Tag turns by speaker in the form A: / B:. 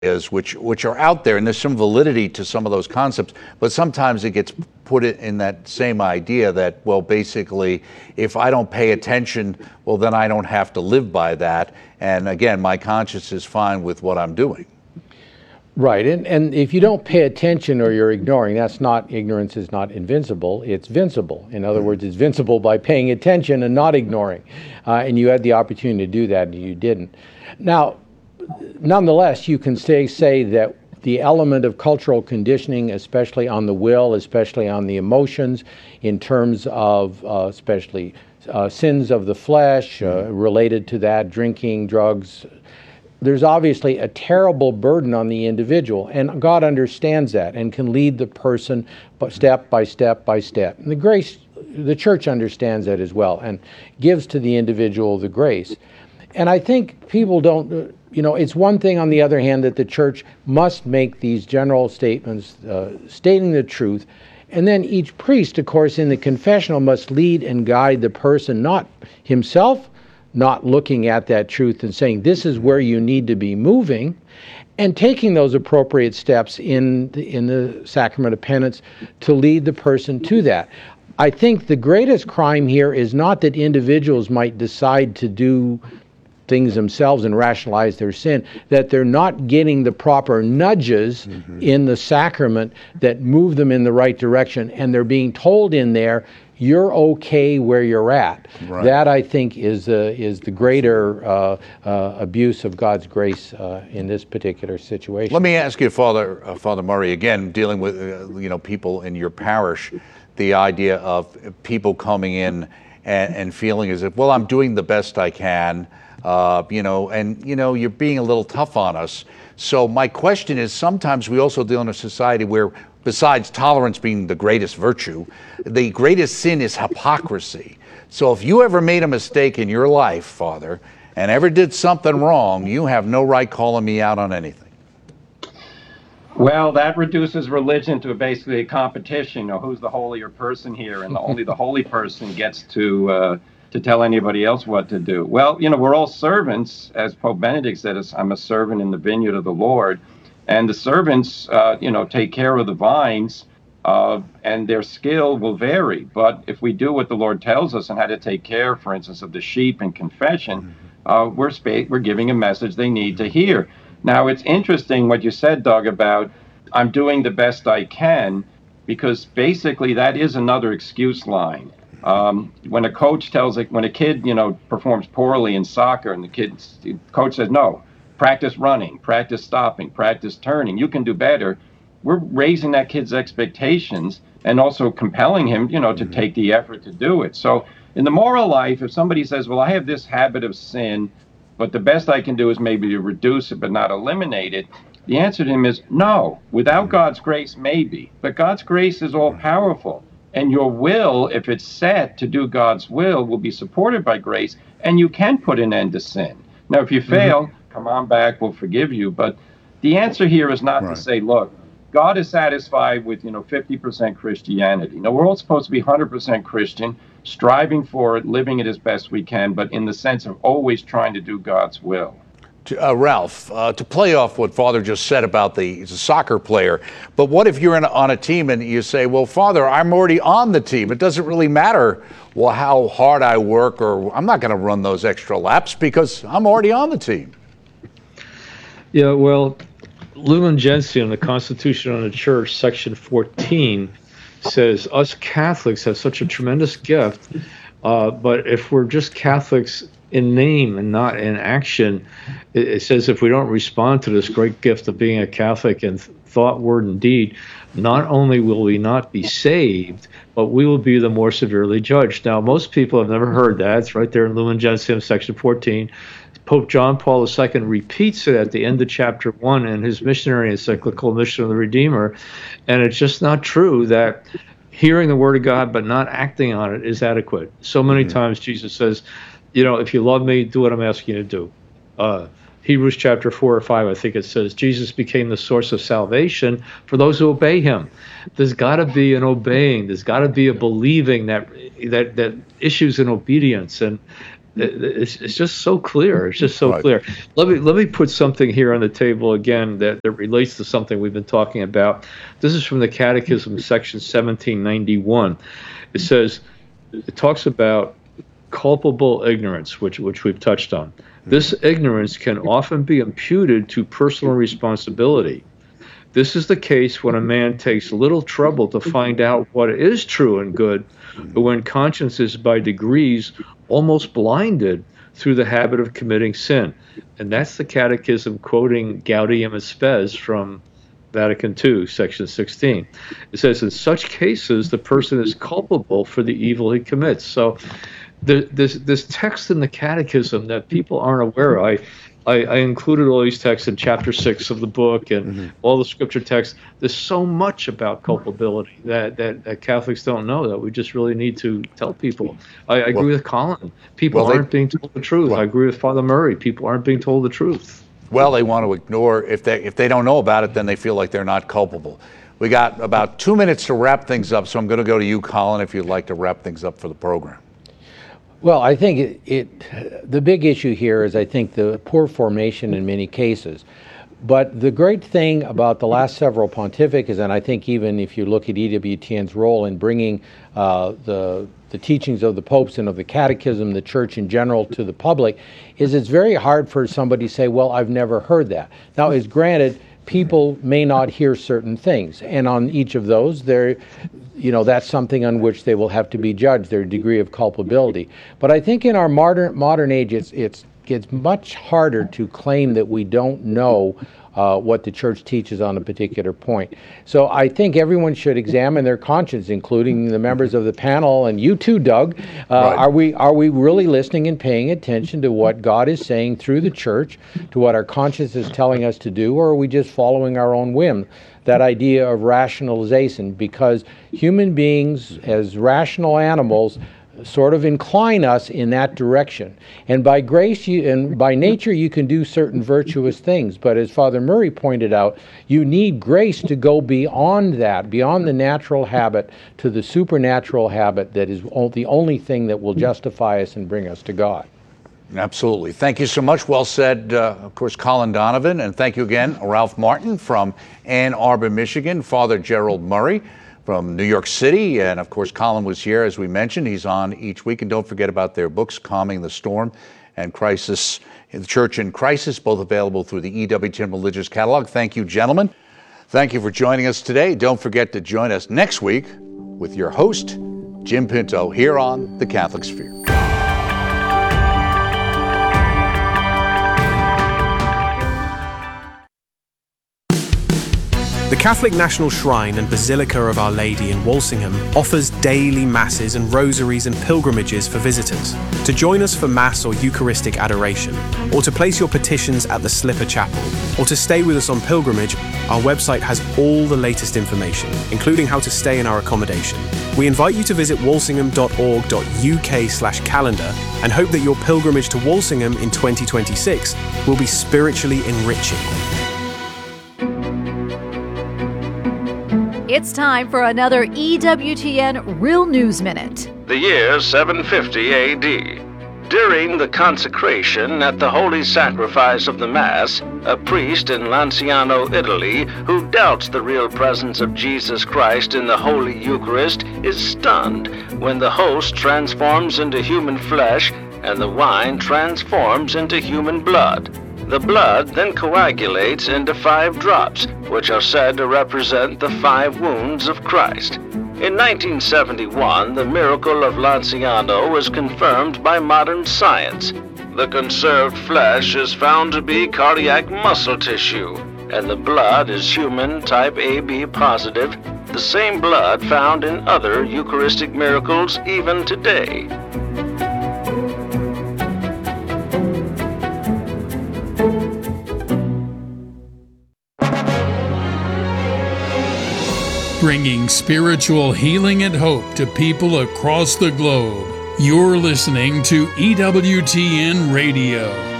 A: which are out there, and there's some validity to some of those concepts, but sometimes it gets put in that same idea that, well, basically, if I don't pay attention, well, then I don't have to live by that, and again, my conscience is fine with what I'm doing.
B: Right, and if you don't pay attention or you're ignoring, ignorance is not invincible, it's vincible. In other words, it's vincible by paying attention and not ignoring, and you had the opportunity to do that and you didn't. Now, nonetheless, you can say that the element of cultural conditioning, especially on the will, especially on the emotions, in terms of especially sins of the flesh related to that, drinking, drugs, there's obviously a terrible burden on the individual, and God understands that and can lead the person step by step by step. And the church understands that as well and gives to the individual the grace. And I think people don't, it's one thing, on the other hand, that the church must make these general statements stating the truth. And then each priest, of course, in the confessional must lead and guide the person, not himself, not looking at that truth and saying, this is where you need to be moving, and taking those appropriate steps in the sacrament of penance to lead the person to that. I think the greatest crime here is not that individuals might decide to do things themselves and rationalize their sin, that they're not getting the proper nudges in the sacrament that move them in the right direction, and they're being told in there, you're okay where you're at. Right. That, I think, is the greater abuse of God's grace in this particular situation.
A: Let me ask you, Father Murray, again, dealing with people in your parish, the idea of people coming in and feeling as if, well, I'm doing the best I can, you're being a little tough on us. So my question is, sometimes we also deal in a society where, besides tolerance being the greatest virtue, the greatest sin is hypocrisy. So if you ever made a mistake in your life, Father, and ever did something wrong, you have no right calling me out on anything.
C: Well, that reduces religion to basically a competition. Who's the holier person here? And only the holy person gets to tell anybody else what to do. Well, we're all servants. As Pope Benedict said, I'm a servant in the vineyard of the Lord. And the servants, take care of the vines, and their skill will vary. But if we do what the Lord tells us on how to take care, for instance, of the sheep in confession, we're giving a message they need to hear. Now, it's interesting what you said, Doug, about I'm doing the best I can, because basically that is another excuse line. When a coach when a kid, performs poorly in soccer, and the coach says, no, practice running, practice stopping, practice turning. You can do better. We're raising that kid's expectations and also compelling him, to take the effort to do it. So in the moral life, if somebody says, well, I have this habit of sin, but the best I can do is maybe to reduce it but not eliminate it, the answer to him is no. Without God's grace, maybe. But God's grace is all powerful. And your will, if it's set to do God's will be supported by grace, and you can put an end to sin. Now, if you fail, come on back, we'll forgive you. But the answer here is not to say, look, God is satisfied with, 50% Christianity. No, we're all supposed to be 100% Christian, striving for it, living it as best we can, but in the sense of always trying to do God's will.
A: Ralph, to play off what Father just said about the soccer player, but what if you're on a team and you say, well, Father, I'm already on the team. It doesn't really matter, well, how hard I work, or I'm not going to run those extra laps because I'm already on the team.
D: Yeah, well, Lumen Gentium, the Constitution on the Church, Section 14, says us Catholics have such a tremendous gift, but if we're just Catholics in name and not in action, it says if we don't respond to this great gift of being a Catholic in thought, word, and deed, not only will we not be saved, but we will be the more severely judged. Now, most people have never heard that. It's right there in Lumen Gentium, Section 14. Pope John Paul II repeats it at the end of chapter 1 in his missionary encyclical, Mission of the Redeemer. And it's just not true that hearing the word of God but not acting on it is adequate. So many times Jesus says, if you love me, do what I'm asking you to do. Hebrews chapter 4 or 5, I think it says, Jesus became the source of salvation for those who obey him. There's got to be an obeying. There's got to be a believing that issues in obedience. And It's just so clear. It's just so
A: Right.
D: clear. Let me put something here on the table again that relates to something we've been talking about. This is from the Catechism, section 1791. It talks about culpable ignorance, which we've touched on. This ignorance can often be imputed to personal responsibility. This is the case when a man takes little trouble to find out what is true and good, but when conscience is by degrees almost blinded through the habit of committing sin. And that's the Catechism quoting Gaudium et Spes from Vatican II, section 16. It says, in such cases, the person is culpable for the evil he commits. So this text in the Catechism that people aren't aware of. I included all these texts in chapter 6 of the book and all the scripture texts. There's so much about culpability that Catholics don't know that we just really need to tell people. I agree with Colin. People aren't being told the truth. I agree with Father Murray. People aren't being told the truth.
A: Well, they want to ignore, if they don't know about it, then they feel like they're not culpable. We got about 2 minutes to wrap things up, so I'm going to go to you, Colin, if you'd like to wrap things up for the program.
B: Well, I think the big issue here is, I think, the poor formation in many cases. But the great thing about the last several pontificates, and I think even if you look at EWTN's role in bringing the teachings of the popes and of the catechism, the church in general, to the public, is it's very hard for somebody to say, well, I've never heard that. Now, it's granted, people may not hear certain things, and on each of those, that's something on which they will have to be judged, their degree of culpability. But I think in our modern age, it gets much harder to claim that we don't know what the church teaches on a particular point. So I think everyone should examine their conscience, including the members of the panel, and you too, Doug.
A: Right.
B: Are we really listening and paying attention to what God is saying through the church, to what our conscience is telling us to do, or are we just following our own whim? That idea of rationalization, because human beings, as rational animals, sort of incline us in that direction. And by grace and by nature, you can do certain virtuous things. But as Father Murray pointed out, you need grace to go beyond that, beyond the natural habit to the supernatural habit that is the only thing that will justify us and bring us to God.
A: Absolutely. Thank you so much. Well said, of course, Colin Donovan. And thank you again, Ralph Martin from Ann Arbor, Michigan, Father Gerald Murray from New York City. And of course, Colin was here, as we mentioned. He's on each week. And don't forget about their books, Calming the Storm and Crisis, the Church in Crisis, both available through the EWTN Religious Catalog. Thank you, gentlemen. Thank you for joining us today. Don't forget to join us next week with your host, Jim Pinto, here on The Catholic Sphere.
E: The Catholic National Shrine and Basilica of Our Lady in Walsingham offers daily masses and rosaries and pilgrimages for visitors. To join us for Mass or Eucharistic adoration, or to place your petitions at the Slipper Chapel, or to stay with us on pilgrimage, our website has all the latest information, including how to stay in our accommodation. We invite you to visit walsingham.org.uk/calendar and hope that your pilgrimage to Walsingham in 2026 will be spiritually enriching.
F: It's time for another EWTN Real News Minute.
G: The year 750 AD. During the consecration at the Holy Sacrifice of the Mass, a priest in Lanciano, Italy, who doubts the real presence of Jesus Christ in the Holy Eucharist, is stunned when the host transforms into human flesh and the wine transforms into human blood. The blood then coagulates into 5 drops, which are said to represent the 5 wounds of Christ. In 1971, the miracle of Lanciano was confirmed by modern science. The conserved flesh is found to be cardiac muscle tissue, and the blood is human type AB positive, the same blood found in other Eucharistic miracles even today.
H: Bringing spiritual healing and hope to people across the globe. You're listening to EWTN Radio.